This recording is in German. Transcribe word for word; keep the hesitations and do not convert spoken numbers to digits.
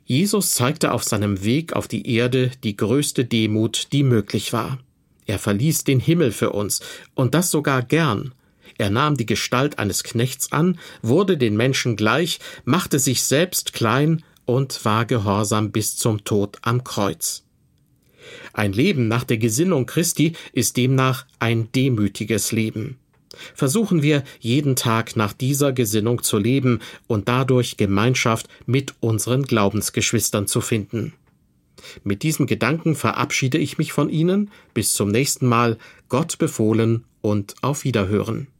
Jesus zeigte auf seinem Weg auf die Erde die größte Demut, die möglich war. Er verließ den Himmel für uns, und das sogar gern. Er nahm die Gestalt eines Knechts an, wurde den Menschen gleich, machte sich selbst klein und war gehorsam bis zum Tod am Kreuz. Ein Leben nach der Gesinnung Christi ist demnach ein demütiges Leben. Versuchen wir, jeden Tag nach dieser Gesinnung zu leben und dadurch Gemeinschaft mit unseren Glaubensgeschwistern zu finden. Mit diesem Gedanken verabschiede ich mich von Ihnen. Bis zum nächsten Mal. Gott befohlen und auf Wiederhören.